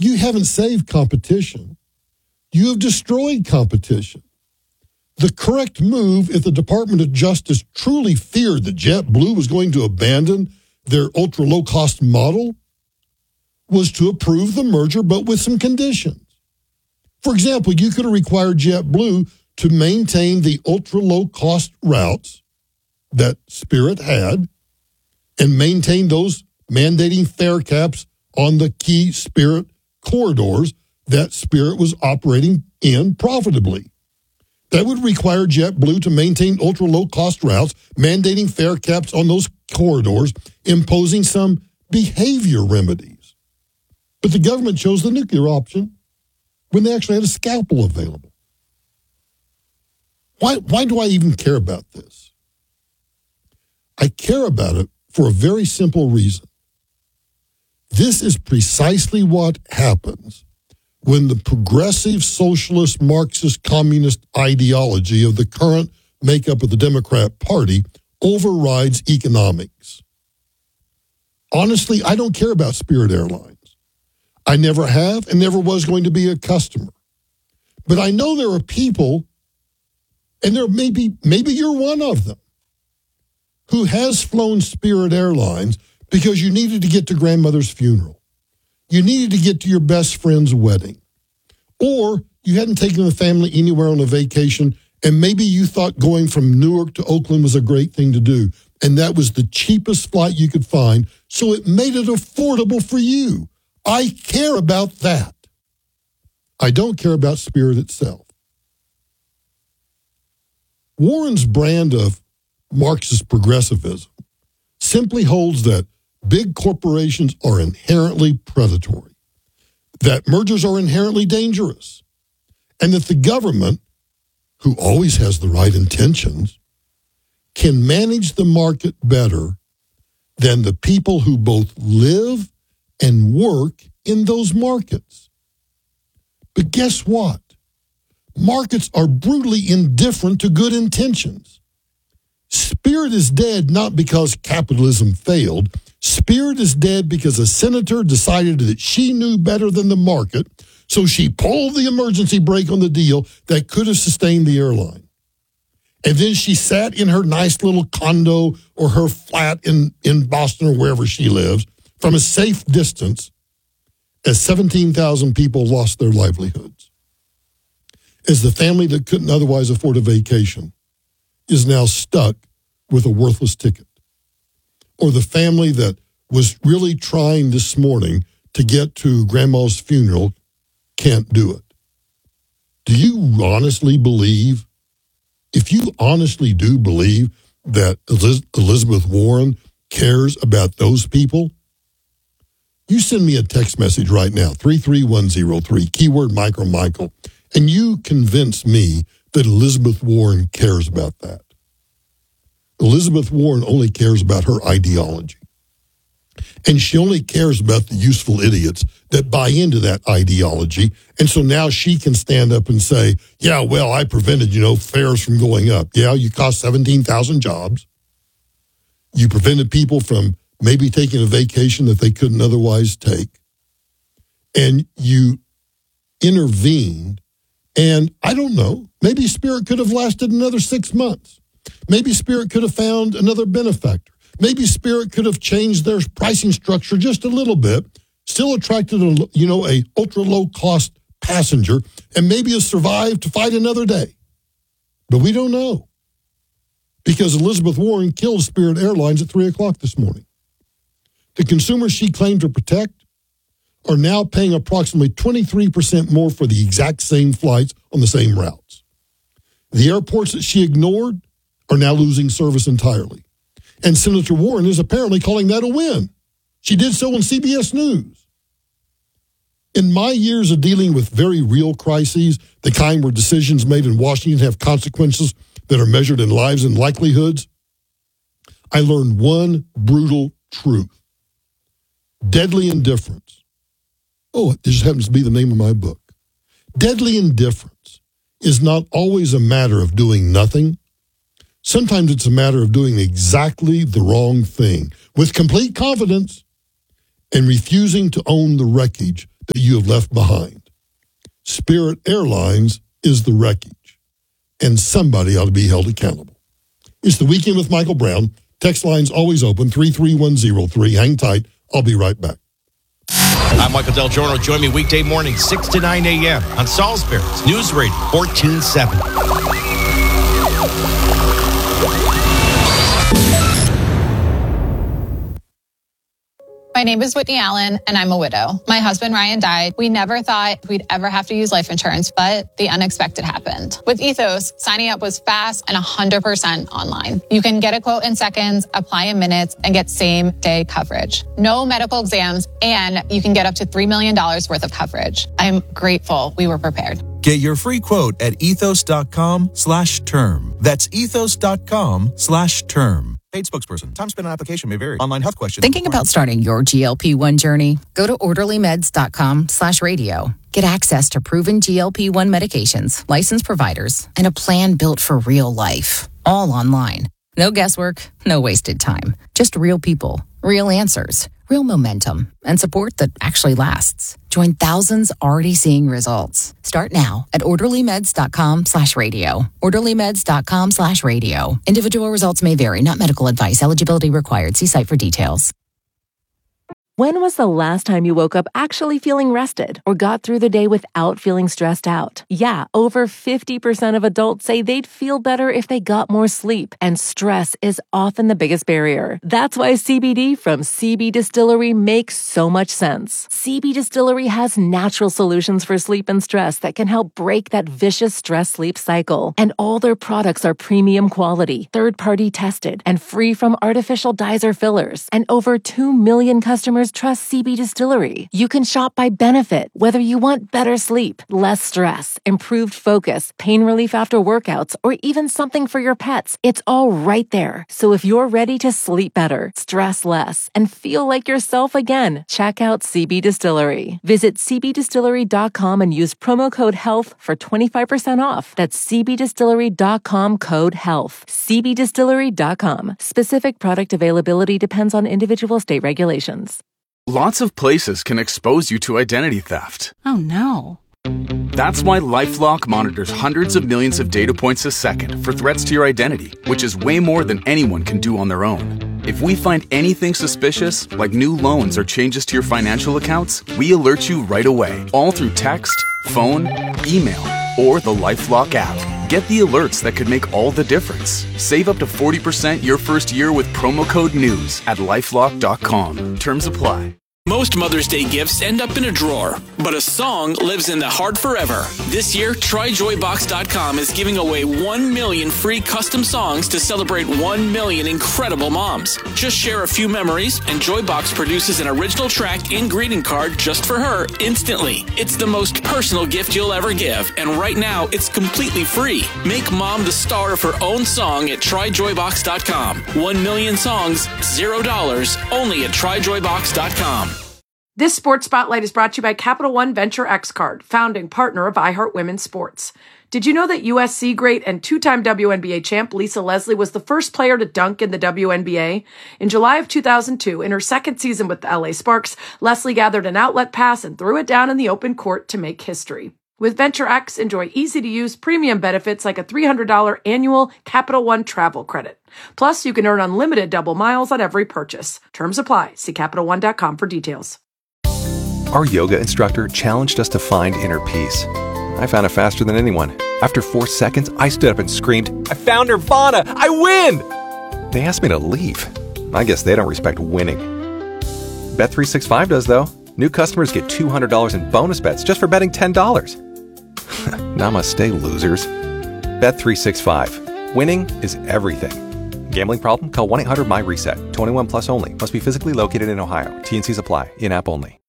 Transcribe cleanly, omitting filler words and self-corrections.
You haven't saved competition. You have destroyed competition. The correct move, if the Department of Justice truly feared that JetBlue was going to abandon their ultra-low-cost model, was to approve the merger, but with some conditions. For example, you could have required JetBlue to maintain the ultra-low-cost routes that Spirit had and maintain those, mandating fare caps on the key Spirit corridors that Spirit was operating in profitably. That would require JetBlue to maintain ultra-low-cost routes, mandating fare caps on those corridors, imposing some behavior remedies. But the government chose the nuclear option when they actually had a scalpel available. Why do I even care about this? I care about it for a very simple reason. This is precisely what happens when the progressive socialist Marxist communist ideology of the current makeup of the Democrat Party overrides economics. Honestly, I don't care about Spirit Airlines. I never have and never was going to be a customer. But I know there are people, and there maybe you're one of them, who has flown Spirit Airlines because you needed to get to grandmother's funeral. You needed to get to your best friend's wedding. Or you hadn't taken the family anywhere on a vacation, and maybe you thought going from Newark to Oakland was a great thing to do, and that was the cheapest flight you could find, so it made it affordable for you. I care about that. I don't care about Spirit itself. Warren's brand of Marxist progressivism simply holds that big corporations are inherently predatory, that mergers are inherently dangerous, and that the government, who always has the right intentions, can manage the market better than the people who both live and work in those markets. But guess what? Markets are brutally indifferent to good intentions. Spirit is dead not because capitalism failed. Spirit is dead because a senator decided that she knew better than the market, so she pulled the emergency brake on the deal that could have sustained the airline. And then she sat in her nice little condo or her flat in Boston or wherever she lives from a safe distance as 17,000 people lost their livelihoods. As the family that couldn't otherwise afford a vacation is now stuck with a worthless ticket. Or the family that was really trying this morning to get to grandma's funeral can't do it. Do you honestly believe, if you honestly do believe that Elizabeth Warren cares about those people, you send me a text message right now, 33103, keyword Micro Michael, and you convince me that Elizabeth Warren cares about that. Elizabeth Warren only cares about her ideology. And she only cares about the useful idiots that buy into that ideology. And so now she can stand up and say, yeah, well, I prevented, fares from going up. Yeah, you cost 17,000 jobs. You prevented people from maybe taking a vacation that they couldn't otherwise take. And you intervened. And I don't know, maybe Spirit could have lasted another 6 months. Maybe Spirit could have found another benefactor. Maybe Spirit could have changed their pricing structure just a little bit, still attracted a ultra low cost passenger, and maybe has survived to fight another day. But we don't know, because Elizabeth Warren killed Spirit Airlines at 3:00 this morning. The consumers she claimed to protect are now paying approximately 23% more for the exact same flights on the same routes. The airports that she ignored are now losing service entirely. And Senator Warren is apparently calling that a win. She did so on CBS News. In my years of dealing with very real crises, the kind where decisions made in Washington have consequences that are measured in lives and livelihoods, I learned one brutal truth. Deadly indifference. Oh, it just happens to be the name of my book. Deadly indifference is not always a matter of doing nothing. Sometimes it's a matter of doing exactly the wrong thing with complete confidence and refusing to own the wreckage that you have left behind. Spirit Airlines is the wreckage, and somebody ought to be held accountable. It's the Weekend with Michael Brown. Text line's always open, 33103. Hang tight. I'll be right back. I'm Michael Del Giorno. Join me weekday morning, 6 to 9 a.m. on Salisbury's News Radio 1470. My name is Whitney Allen, and I'm a widow. My husband, Ryan, died. We never thought we'd ever have to use life insurance, but the unexpected happened. With Ethos, signing up was fast and 100% online. You can get a quote in seconds, apply in minutes, and get same-day coverage. No medical exams, and you can get up to $3 million worth of coverage. I'm grateful we were prepared. Get your free quote at ethos.com/term. That's ethos.com/term. Paid spokesperson. Time spent on application may vary. Online health questions. Thinking about starting your GLP-1 journey? Go to orderlymeds.com/radio. Get access to proven GLP-1 medications, licensed providers, and a plan built for real life. All online. No guesswork, no wasted time. Just real people, real answers, real momentum, and support that actually lasts. Join thousands already seeing results. Start now at orderlymeds.com/radio. orderlymeds.com/radio. Individual results may vary, not medical advice. Eligibility required. See site for details. When was the last time you woke up actually feeling rested or got through the day without feeling stressed out? Yeah, over 50% of adults say they'd feel better if they got more sleep, and stress is often the biggest barrier. That's why CBD from CB Distillery makes so much sense. CB Distillery has natural solutions for sleep and stress that can help break that vicious stress-sleep cycle. And all their products are premium quality, third-party tested, and free from artificial dyes or fillers. And over 2 million customers trust CB Distillery. You can shop by benefit, whether you want better sleep, less stress, improved focus, pain relief after workouts, or even something for your pets. It's all right there. So if you're ready to sleep better, stress less, and feel like yourself again, check out CB Distillery. Visit cbdistillery.com and use promo code HEALTH for 25% off. That's cbdistillery.com code HEALTH. cbdistillery.com. Specific product availability depends on individual state regulations. Lots of places can expose you to identity theft. Oh no. That's why LifeLock monitors hundreds of millions of data points a second for threats to your identity, which is way more than anyone can do on their own. If we find anything suspicious, like new loans or changes to your financial accounts, we alert you right away, all through text, phone, email, or the LifeLock app. Get the alerts that could make all the difference. Save up to 40% your first year with promo code NEWS at LifeLock.com. Terms apply. Most Mother's Day gifts end up in a drawer, but a song lives in the heart forever. This year, TryJoyBox.com is giving away 1 million free custom songs to celebrate 1 million incredible moms. Just share a few memories, and Joybox produces an original track and greeting card just for her instantly. It's the most personal gift you'll ever give, and right now, it's completely free. Make mom the star of her own song at TryJoyBox.com. 1 million songs, $0, only at TryJoyBox.com. This Sports Spotlight is brought to you by Capital One Venture X Card, founding partner of iHeart Women's Sports. Did you know that USC great and two-time WNBA champ Lisa Leslie was the first player to dunk in the WNBA? In July of 2002, in her second season with the LA Sparks, Leslie gathered an outlet pass and threw it down in the open court to make history. With Venture X, enjoy easy-to-use premium benefits like a $300 annual Capital One travel credit. Plus, you can earn unlimited double miles on every purchase. Terms apply. See CapitalOne.com for details. Our yoga instructor challenged us to find inner peace. I found it faster than anyone. After 4 seconds, I stood up and screamed, "I found Nirvana! I win!" They asked me to leave. I guess they don't respect winning. Bet365 does, though. New customers get $200 in bonus bets just for betting $10. Namaste, losers. Bet365. Winning is everything. Gambling problem? Call 1-800-MY-RESET. 21 plus only. Must be physically located in Ohio. T&Cs apply. In-app only.